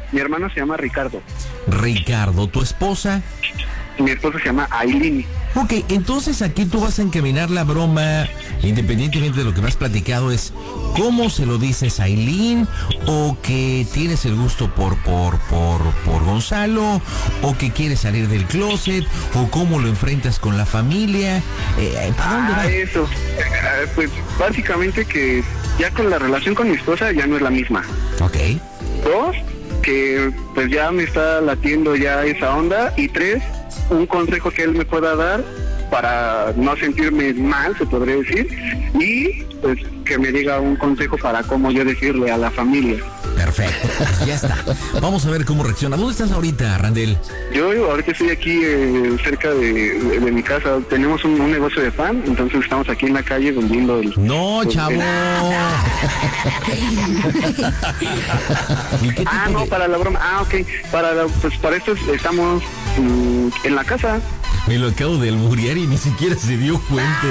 Mi hermano se llama Ricardo. Ricardo, ¿tu esposa? Mi esposa se llama Aileen. Ok, entonces aquí tú vas a encaminar la broma, independientemente de lo que me has platicado, es ¿cómo se lo dices a Aileen? ¿O que tienes el gusto por Gonzalo? ¿O que quieres salir del closet? ¿O cómo lo enfrentas con la familia? ¿Para dónde va? Eso. Pues básicamente que ya con la relación con mi esposa ya no es la misma. Ok. 2, que pues ya me está latiendo ya esa onda. Y 3, un consejo que él me pueda dar para no sentirme mal, se podría decir, y pues que me diga un consejo para cómo yo decirle a la familia. Perfecto, pues ya está. Vamos a ver cómo reacciona. ¿Dónde estás ahorita, Randel? Yo ahorita estoy aquí cerca de mi casa. Tenemos un negocio de pan, entonces estamos aquí en la calle vendiendo el... No, chavo. No, para la broma. Ok. Para esto estamos en la casa. Me lo acabo de alburear y ni siquiera se dio cuenta.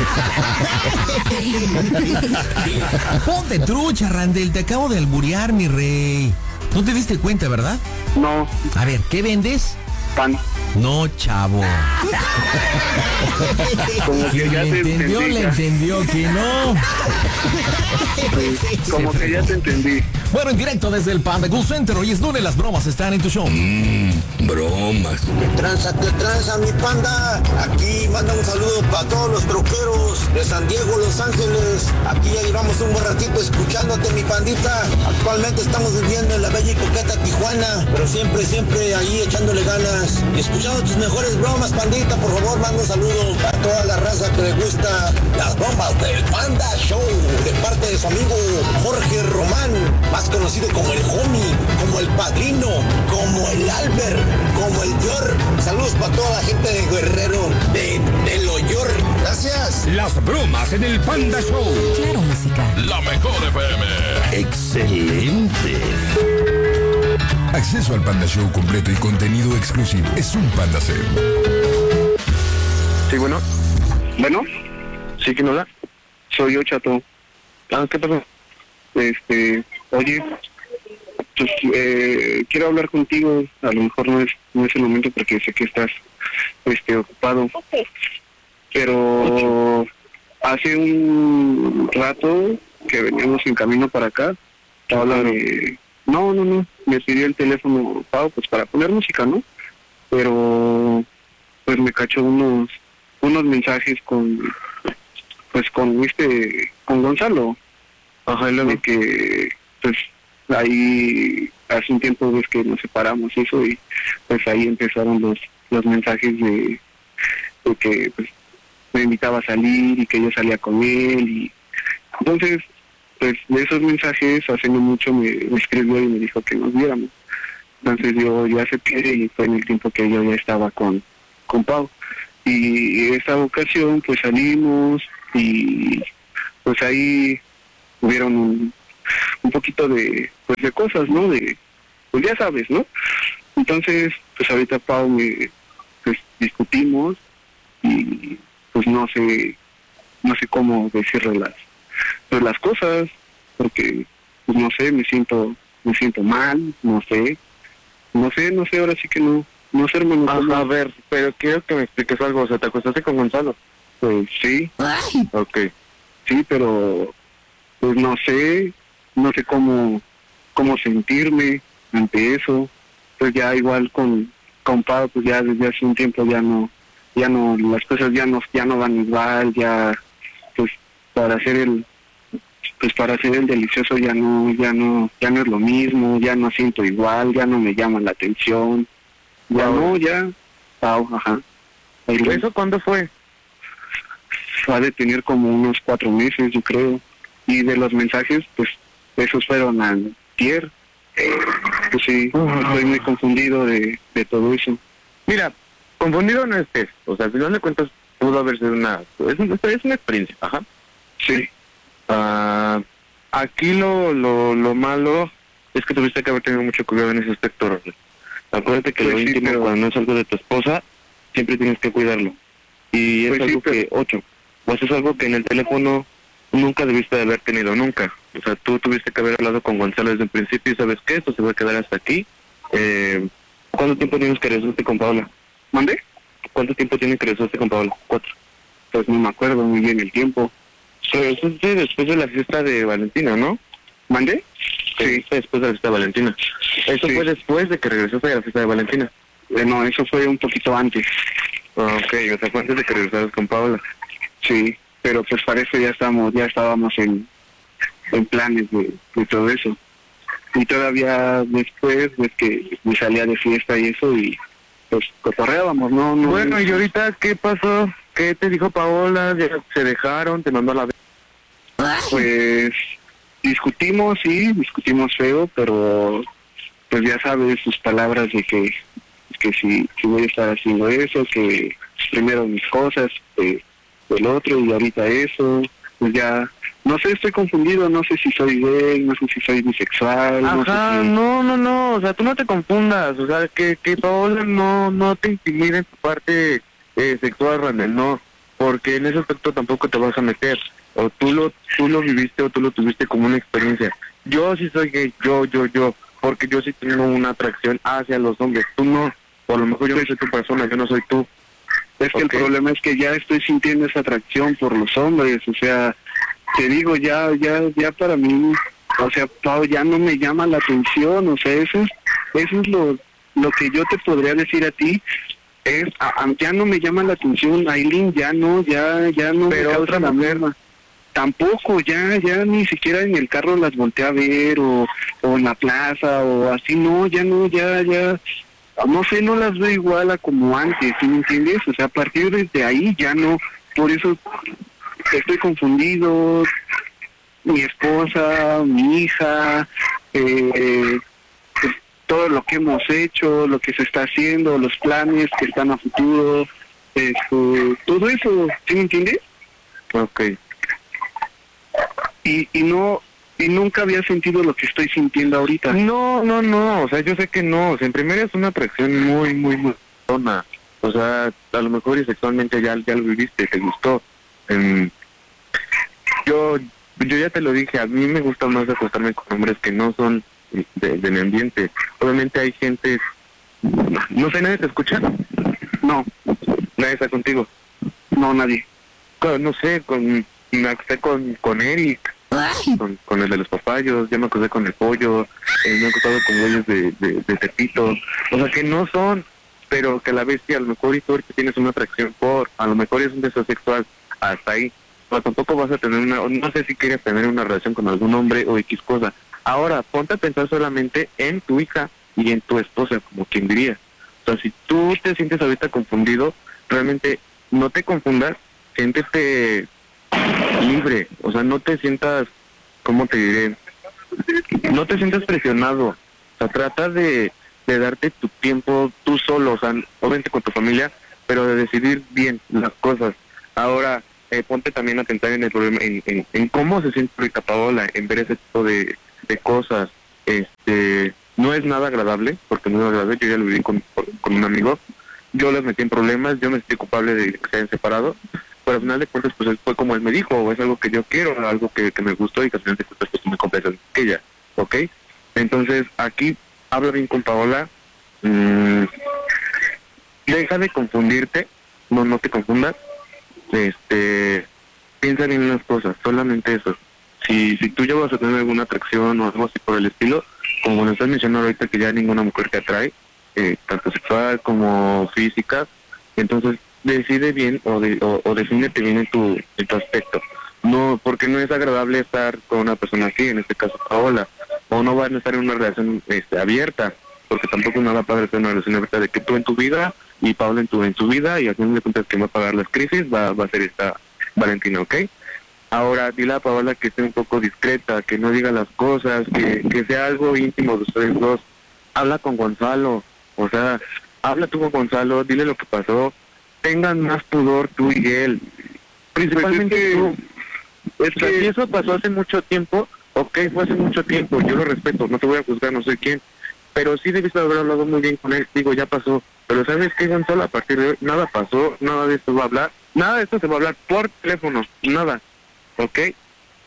Ponte trucha, Randel, te acabo de alburear, mi rey. ¿No te diste cuenta, verdad? No. A ver, ¿qué vendes? Pan. No, chavo. Como que ya te entendió, entendí. le entendió que no. Como que ya te entendí. Bueno, en directo desde el Panda Cool Center, hoy es lunes, las bromas están en tu show. Bromas. ¿Qué tranza, mi panda? Aquí manda un saludo para todos los troqueros de San Diego, Los Ángeles. Aquí ya llevamos un buen ratito escuchándote, mi pandita. Actualmente estamos viviendo en la bella y coqueta Tijuana, pero siempre ahí echándole ganas. Y escuchando tus mejores bromas, pandita. Por favor, manda un saludo a toda la raza que le gusta las bromas del Panda Show, de parte de su amigo Jorge Román, más conocido como el Homie, como el Padrino, como el Albert, como el Yor. Saludos para toda la gente de Guerrero, de Loyor. Gracias. Las bromas en el Panda Show. Claro, música. La mejor FM. Excelente. Acceso al Panda Show completo y contenido exclusivo. Es un Panda Show. Sí, bueno. Bueno. Sí, ¿quién habla? Soy yo, Chato. ¿Qué pasó? Oye, pues quiero hablar contigo. A lo mejor no es el momento porque sé que estás ocupado. Pero hace un rato que veníamos en camino para acá, No, me pidió el teléfono Pau, pues para poner música, ¿no? Pero pues me cachó unos mensajes con Gonzalo. Ajá, de que pues ahí hace un tiempo ves que nos separamos y eso, y pues ahí empezaron los mensajes de que pues me invitaba a salir y que yo salía con él, y entonces pues de esos mensajes hace no mucho me escribió y me dijo que nos viéramos. Entonces yo ya acepté y fue en el tiempo que yo ya estaba con Pau. Y esta ocasión pues salimos y pues ahí hubieron un poquito de cosas, ¿no? Pues ya sabes, ¿no? Entonces pues ahorita Pau pues discutimos y pues no sé cómo decirle las cosas, porque pues no sé, me siento mal, no sé, ahora sí que no sé, hermano. A ver, pero quiero que me expliques algo. O sea, ¿te acostaste con Gonzalo? Pues sí. Ay. Ok. Sí, pero pues no sé cómo sentirme ante eso. Pues ya igual con Pau, pues ya desde hace un tiempo ya no, las cosas ya no van igual, ya pues para hacer el delicioso ya no es lo mismo, ya no siento igual, ya no me llama la atención, Pau, ajá. ¿Eso cuándo fue? Ha de tener como unos 4 meses, yo creo, y de los mensajes, pues esos fueron antier. Pues sí, estoy muy confundido de todo eso. Mira, confundido no estés. O sea, al final de cuentas pudo haber sido es una experiencia, ajá. Sí. Aquí lo malo es que tuviste que haber tenido mucho cuidado en ese aspecto, Rafael. Acuérdate que Pues lo sí, íntimo, pero... cuando no es algo de tu esposa, siempre tienes que cuidarlo. Y es Pues algo sí, pero... que, o haces algo que en el teléfono nunca debiste de haber tenido nunca. O sea, tú tuviste que haber hablado con Gonzalo desde el principio y ¿sabes qué? Esto se va a quedar hasta aquí. ¿Cuánto tiempo tienes que regresarte con Paola? ¿Mande? ¿Cuánto tiempo tienes que regresarte con Paola? 4. Pues no me acuerdo muy bien el tiempo. Pero eso es después de la fiesta de Valentina, ¿no? ¿Mande? Sí, después de la fiesta de Valentina. Eso fue después de que regresaste a la fiesta de Valentina. No, eso fue un poquito antes. Ok, o sea, fue antes de que regresaras con Paola. Sí, pero pues para eso ya estábamos en planes de todo eso. Y todavía después de que me salía de fiesta y eso, y pues cotorreábamos, ¿no? Bueno, ¿y ahorita qué pasó? ¿Qué te dijo Paola? ¿Ya se dejaron? ¿Te mandó a la vez? Pues discutimos feo, pero pues ya sabes sus palabras de que si voy a estar haciendo eso, que primero mis cosas, el otro y ahorita eso, pues ya, no sé, estoy confundido, no sé si soy gay, no sé si soy bisexual. Ajá, no, o sea, tú no te confundas, o sea, que Paola no te intimide en tu parte sexual, Randall, no, porque en ese aspecto tampoco te vas a meter, o tú lo viviste o tú lo tuviste como una experiencia. Yo sí soy gay, yo, porque yo sí tengo una atracción hacia los hombres, tú no, o a lo mejor yo no soy tu persona, yo no soy tú. Es que el problema es que ya estoy sintiendo esa atracción por los hombres, o sea, te digo, ya para mí, o sea, Pau, ya no me llama la atención, o sea, eso es lo que yo te podría decir a ti, ya no me llama la atención, Aileen, ya no pero me causa la merma. Tampoco, ya ni siquiera en el carro las volteé a ver, o en la plaza, o así, no, ya, no sé, no las veo igual a como antes, ¿sí me entiendes? O sea, a partir de ahí ya no, por eso estoy confundido, mi esposa, mi hija, pues, todo lo que hemos hecho, lo que se está haciendo, los planes que están a futuro, todo eso, ¿sí me entiendes? Ok. Y nunca había sentido lo que estoy sintiendo ahorita. No, o sea, yo sé que no, o sea, en primera es una atracción muy zona, o sea, a lo mejor y sexualmente ya lo viviste, te gustó. Yo ya te lo dije, a mí me gusta más acostarme con hombres que no son de mi ambiente. Obviamente hay gente, no sé, ¿nadie te escucha? No. ¿Nadie está contigo? No, nadie. No sé, me acosté con Eric, con el de los papayos, ya me acosté con el pollo, me he acostado con güeyes de Tepito, o sea que no son, pero que a la vez sí, a lo mejor y tú ahorita tienes una atracción a lo mejor es un deseo sexual, hasta ahí, pero tampoco vas a tener no sé si quieres tener una relación con algún hombre o X cosa. Ahora, ponte a pensar solamente en tu hija y en tu esposa, como quien diría. O sea, si tú te sientes ahorita confundido, realmente no te confundas, siéntete libre, o sea, no te sientas, ¿cómo te diré? No te sientas presionado, o sea, trata de darte tu tiempo tú solo, o sea, obviamente con tu familia, pero de decidir bien las cosas. Ahora, ponte también a pensar en el problema, en cómo se siente ahorita Paola, en ver ese tipo de cosas. No es nada agradable, porque no es agradable, yo ya lo viví con un amigo, yo les metí en problemas, yo me sentí culpable de que se hayan separado, pero al final de cuentas pues fue como él me dijo, o es algo que yo quiero, algo que me gustó y que al final de cuentas pues me complace que ella, ¿ok? Entonces aquí habla bien con Paola, deja de confundirte, no te confundas, piensa bien en las cosas, solamente eso. Si tú ya vas a tener alguna atracción o algo así por el estilo, como lo estás mencionando ahorita que ya ninguna mujer te atrae, tanto sexual como física, entonces decide bien o defínete bien en tu aspecto. No, porque no es agradable estar con una persona así, en este caso Paola, o no van a estar en una relación abierta, porque tampoco es nada padre estar en una relación abierta de que tú en tu vida y Paola en tu vida, y al final de cuentas que va a pagar las crisis va a ser esta Valentina, ¿ok? Ahora, dile a Paola que esté un poco discreta, que no diga las cosas, que sea algo íntimo de ustedes dos. Habla con Gonzalo, o sea, habla tú con Gonzalo, dile lo que pasó, tengan más pudor tú y él. Principalmente tú. Es que si eso pasó hace mucho tiempo, ok, fue hace mucho tiempo, yo lo respeto, no te voy a juzgar, no soy quien, pero sí debiste haber hablado muy bien con él, digo, ya pasó, pero ¿sabes qué, Gonzalo? A partir de hoy, nada pasó, nada de esto va a hablar, nada de esto se va a hablar por teléfono, nada. ¿Ok?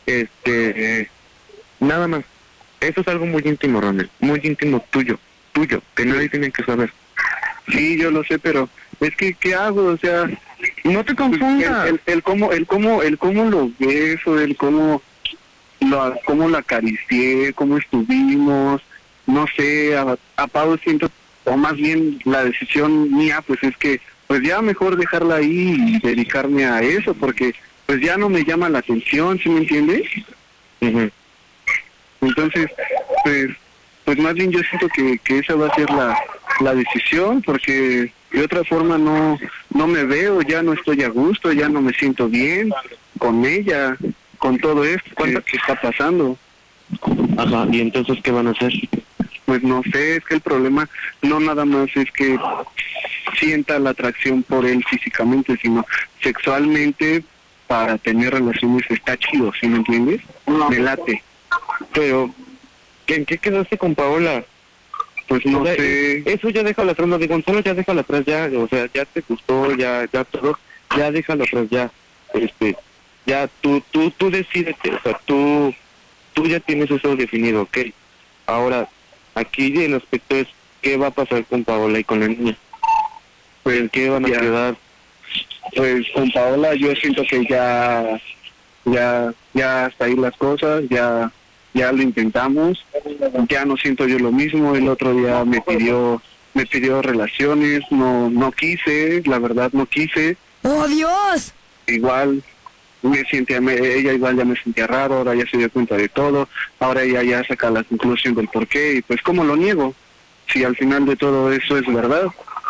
Nada más. Eso es algo muy íntimo, Ronald, muy íntimo tuyo, que nadie tiene que saber. Sí, yo lo sé, pero es que, ¿qué hago? O sea, no te confundas. El cómo lo ves, o el cómo lo acaricié, cómo estuvimos, no sé, a Pau siento, o más bien la decisión mía, pues es que, pues ya mejor dejarla ahí y dedicarme a eso, porque pues ya no me llama la atención, ¿sí me entiendes? Uh-huh. Entonces, pues más bien yo siento que esa va a ser la decisión, porque de otra forma no me veo, ya no estoy a gusto, ya no me siento bien con ella, con todo esto que está pasando. Ajá, ¿y entonces qué van a hacer? Pues no sé, es que el problema no nada más es que sienta la atracción por él físicamente, sino sexualmente. Para tener relaciones está chido, ¿sí me entiendes? Me late. Pero, ¿en qué quedaste con Paola? Pues no sé. Eso ya déjalo atrás, lo de Gonzalo ya déjalo atrás, ya, o sea, ya te gustó, ya todo, ya déjalo atrás, ya, ya tú decídete, o sea, tú ya tienes eso definido, ¿ok? Ahora, aquí el aspecto es, ¿qué va a pasar con Paola y con la niña? Pues, ¿en qué van a quedar? Pues con Paola yo siento que ya hasta ahí las cosas, ya lo intentamos, ya no siento yo lo mismo. El otro día me pidió relaciones, no quise, la verdad no quise. ¡Oh, Dios! Igual ella igual ya me sentía raro, ahora ya se dio cuenta de todo, ahora ella ya saca la conclusión del por qué, y pues ¿cómo lo niego? Si al final de todo eso es verdad.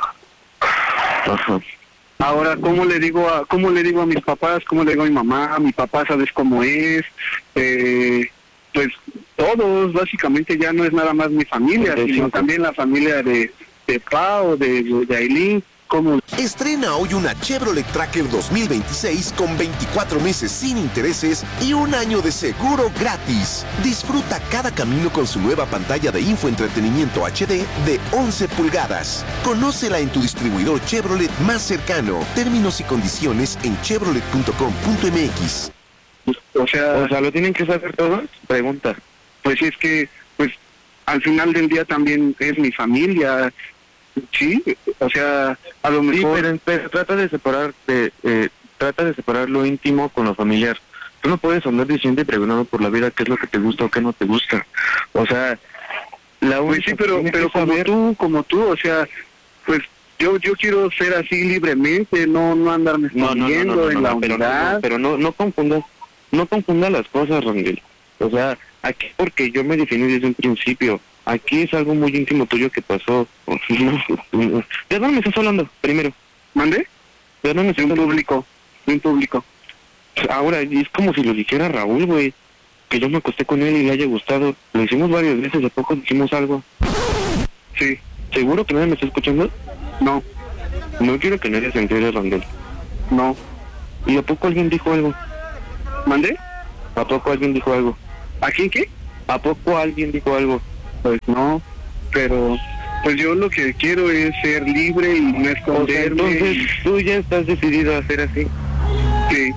Ajá. Ahora, ¿cómo le digo a mis papás? ¿Cómo le digo a mi mamá? A mi papá, ¿sabes cómo es? Pues todos, básicamente ya no es nada más mi familia, sino también la familia de Pau, de Aileen. ¿Cómo? Estrena hoy una Chevrolet Tracker 2026 con 24 meses sin intereses y un año de seguro gratis. Disfruta cada camino con su nueva pantalla de infoentretenimiento HD de 11 pulgadas. Conócela en tu distribuidor Chevrolet más cercano. Términos y condiciones en chevrolet.com.mx. O sea, ¿lo tienen que saber todos? Pregunta. Pues es que, pues, al final del día también es mi familia. Sí, o sea, a lo mejor... Sí, pero trata de separar lo íntimo con lo familiar. Tú no puedes andar diciendo y preguntando por la vida qué es lo que te gusta o qué no te gusta. O sea, pues sí, pero como tú, o sea, pues yo quiero ser así libremente, no andarme escondiendo en la unidad. Pero no confundas las cosas, Rangel. O sea, aquí porque yo me definí desde un principio. Aquí es algo muy íntimo tuyo que pasó. ¿De dónde me estás hablando primero? ¿Mande? ¿De dónde me estás hablando? De un público. Ahora, es como si lo dijera Raúl, güey. Que yo me acosté con él y le haya gustado. Lo hicimos varias veces, ¿a poco hicimos algo? Sí. ¿Seguro que nadie me está escuchando? No. No quiero que nadie se entere, Rangel. No. ¿Y a poco alguien dijo algo? ¿Mande? ¿A poco alguien dijo algo? ¿A quién qué? ¿A poco alguien dijo algo? Pues no, pero pues yo lo que quiero es ser libre y no esconderme. O sea, entonces tú ya estás decidido a hacer así. Sí.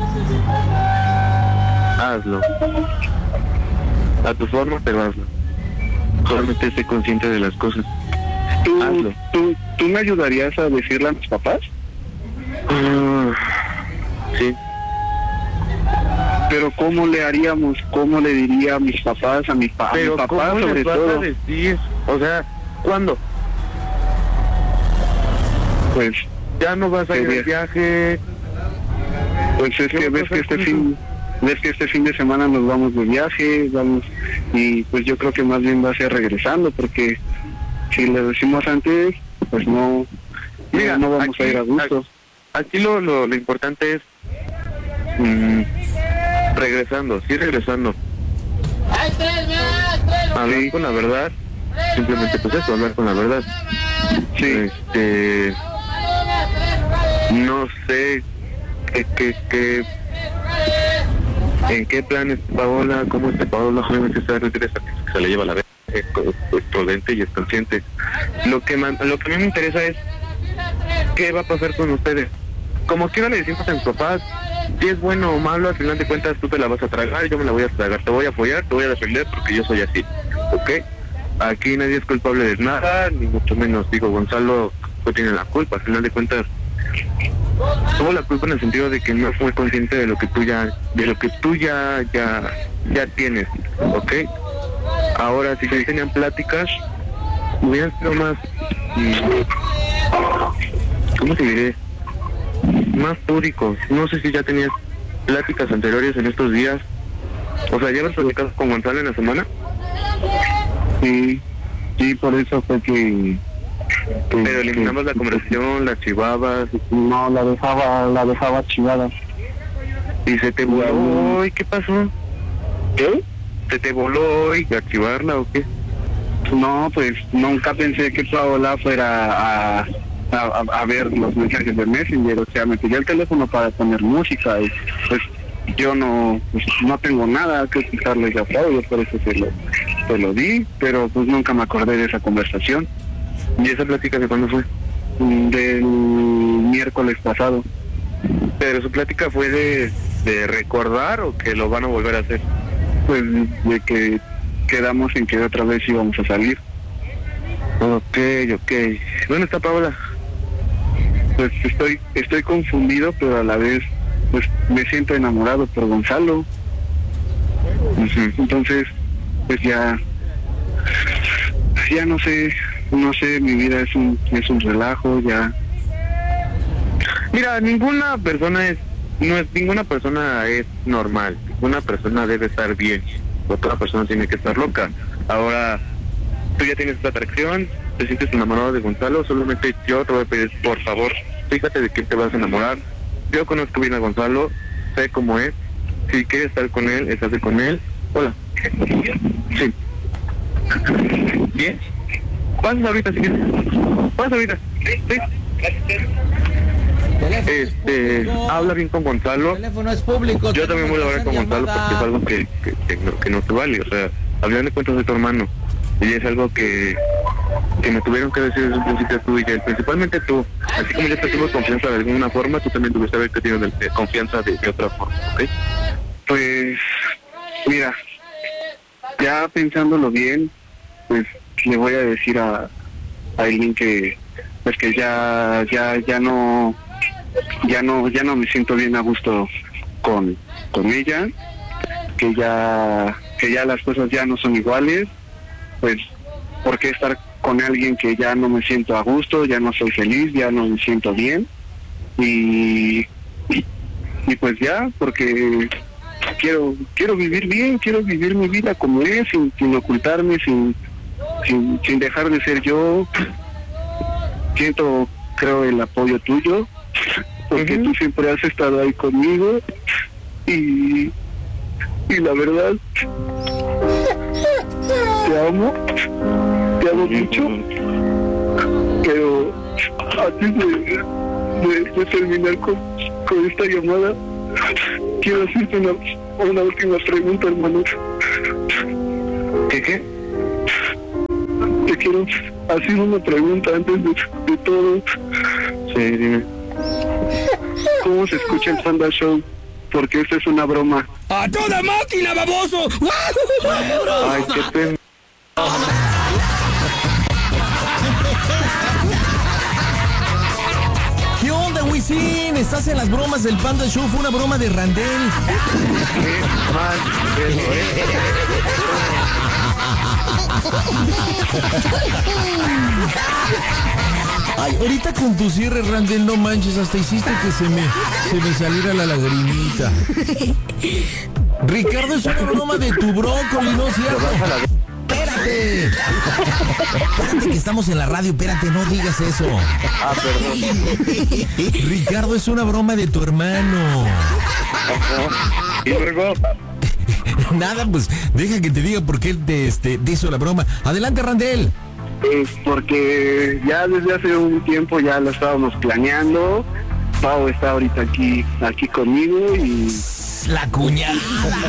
Hazlo. A tu forma, pero hazlo. Solamente sé consciente de las cosas. Hazlo. ¿Tú me ayudarías a decirle a mis papás? Sí. Pero ¿cómo le haríamos? ¿Cómo le diría a mis papás, a mi papá sobre todo? Decir? O sea, ¿cuándo? Pues ya no vas a ir de viaje. Pues es que ves que este fin de semana nos vamos de viaje, y pues yo creo que más bien va a ser regresando, porque si le decimos antes, pues no vamos a ir a gusto. Aquí lo importante es regresando. Hablar con la verdad, simplemente pues eso, hablar con la verdad. Sí. No sé en qué plan es Paola, cómo es Paola, obviamente se le lleva la vez, es prudente y es consciente. Lo que a mí me interesa es qué va a pasar con ustedes. Como quiera le decimos a mis papás, si es bueno o malo, al final de cuentas tú te la vas a tragar, yo me la voy a tragar, te voy a apoyar, te voy a defender porque yo soy así, ¿ok? Aquí nadie es culpable de nada, ni mucho menos, digo, Gonzalo no tiene la culpa, al final de cuentas tuvo la culpa en el sentido de que no fue consciente de lo que tú ya tienes, ¿ok? Ahora, si se tenían pláticas, hubieran sido más, ¿cómo te diré? Más públicos. No sé si ya tenías pláticas anteriores en estos días. O sea, ¿ya habías platicado con Gonzalo en la semana? Sí, por eso fue que pero eliminamos la conversación, la archivabas. No, la dejaba archivada. ¿Y se te voló hoy? ¿Qué pasó? ¿Qué? ¿Se te voló hoy archivarla o qué? No, pues nunca pensé que Paola fuera a ver los mensajes de Messenger. O sea, me pidió el teléfono para poner música y pues yo no tengo nada que explicarle a Paola, por eso te lo di, pero pues nunca me acordé de esa conversación. ¿Y esa plática de cuándo fue? Del miércoles pasado. ¿Pero su plática fue de recordar o que lo van a volver a hacer? Pues de que quedamos en que otra vez íbamos a salir. Ok. ¿Dónde está Paola? Pues estoy confundido, pero a la vez pues me siento enamorado por Gonzalo. Entonces pues ya no sé, mi vida es un relajo ya. Mira, ninguna persona es normal, ninguna persona debe estar bien, otra persona tiene que estar loca. Ahora, tú ya tienes esta atracción, te sientes enamorado de Gonzalo, solamente yo te voy a pedir, por favor, fíjate de quién te vas a enamorar. Yo conozco bien a Gonzalo, sé cómo es, si quieres estar con él, estás con él. Hola. Sí. ¿Bien? ¿Pasas ahorita si quieres? ¿Pasas ahorita? Sí. Habla bien con Gonzalo. El teléfono es público. Yo también voy a hablar con Gonzalo porque es algo que no se vale. O sea, hablar de cuentas de tu hermano. Y es algo que me tuvieron que decir desde un principio tú y él, principalmente tú. Así como yo te tuve confianza de alguna forma, tú también tuviste haber tenido confianza de otra forma, ¿ok? Pues, mira, ya pensándolo bien, pues le voy a decir a Aileen que pues que ya no me siento bien a gusto con ella, que ya las cosas ya no son iguales, pues ¿por qué estar con alguien que ya no me siento a gusto, ya no soy feliz, ya no me siento bien? Y pues ya, porque quiero vivir bien, quiero vivir mi vida como es, sin ocultarme, sin dejar de ser yo. Creo el apoyo tuyo, porque tú siempre has estado ahí conmigo y la verdad te amo mucho, pero antes de terminar con esta llamada, quiero hacerte una última pregunta, hermano. ¿Qué? Te quiero hacer una pregunta antes de todo. Sí, dime. ¿Cómo se escucha el Panda Show? Porque esta es una broma. ¡A toda máquina, baboso! Ay, qué pena. ¿Qué onda, Wisin? ¿Estás en las bromas del Panda Show? Fue una broma de Randel. Qué mal pedo, Ay, ahorita con tu cierre, Randel, no manches, hasta hiciste que se me saliera la lagrimita. Ricardo, es una broma de tu brócoli, ¿no es cierto? Espérate que estamos en la radio, espérate, no digas eso. Perdón. Ricardo, es una broma de tu hermano. ¿Y luego? Nada, pues deja que te diga por qué te hizo la broma. Adelante, Randel. Porque ya desde hace un tiempo ya lo estábamos planeando. Pau está ahorita aquí conmigo y la cuñada.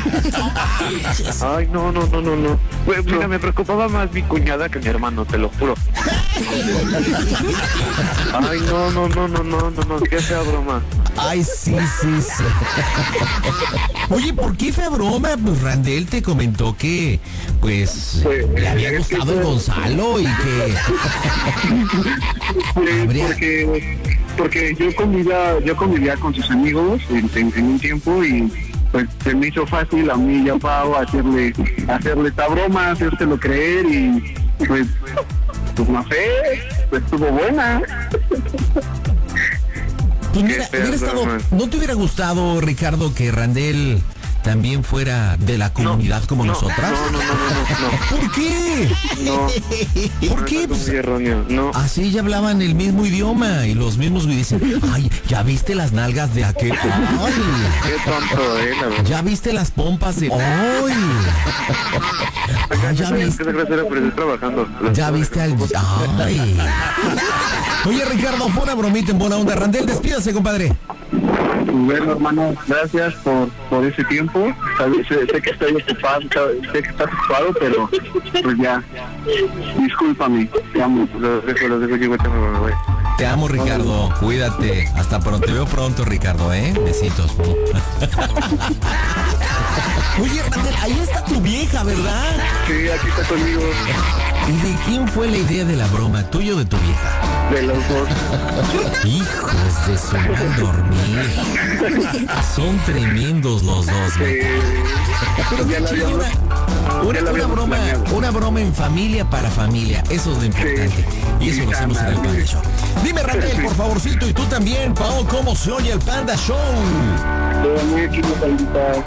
Ay, no. Pues, mira, me preocupaba más mi cuñada que mi hermano, te lo juro. Ay, no, qué fea broma. Ay, sí. Oye, ¿por qué fue broma? Pues Randel te comentó que, pues, le había gustado el Gonzalo y que... Porque yo convivía con sus amigos en un tiempo y pues se me hizo fácil a mí y a Pau hacerle esta broma, hacérselo creer y pues no sé, pues estuvo buena. Pues mira, ¿no te hubiera gustado, Ricardo, que Randel también fuera de la comunidad como nosotras? No. ¿Por qué? No. ¿Por qué? Muy erróneo, no. Así ya hablaban el mismo idioma y los mismos güey dicen, ay, ¿ya viste las nalgas de aquel? Ay, Qué tonto, la verdad. ¿ya viste las pompas de hoy? ¿Ya viste? Qué grosera, pero estoy trabajando. ¿Ya viste al...? Ay. Oye, Ricardo, fue una bromita en buena onda. Randel, despídase, compadre. Bueno, hermano, gracias por ese tiempo. Sé que estoy ocupado, sé que estás ocupado, pero pues ya, discúlpame, te amo. Los dejo, yo me voy. Te amo, Ricardo. Cuídate. Hasta pronto. Te veo pronto, Ricardo, ¿eh? Besitos. Oye, Randel, ahí está tu vieja, ¿verdad? Sí, aquí está conmigo. ¿Y de quién fue la idea de la broma? ¿Tuyo o de tu vieja? De los dos. Hijos de su mal dormir. Son tremendos los dos, Pero ya qué chido, una broma en familia para familia. Eso es lo importante. Sí. Y eso lo hacemos en el Panda Show. Dime, Randel, por favorcito, y tú también, Pao, ¿cómo se oye el Panda Show? Todo muy equipo, Pandita.